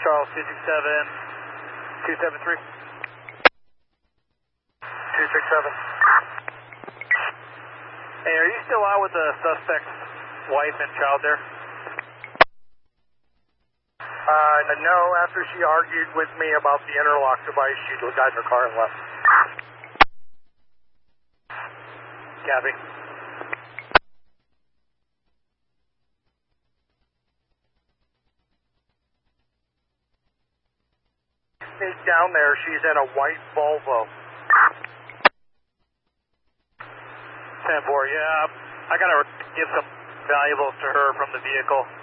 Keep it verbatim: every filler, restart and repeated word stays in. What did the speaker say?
Charles two six seven, two seven three. two six seven. Hey, are you still out with the suspect's wife and child there? Uh, no, after she argued with me about the interlock device, she got in her car and left. Copy. Sneak down there, she's in a white Volvo. ten four, yeah, I gotta give some valuables to her from the vehicle.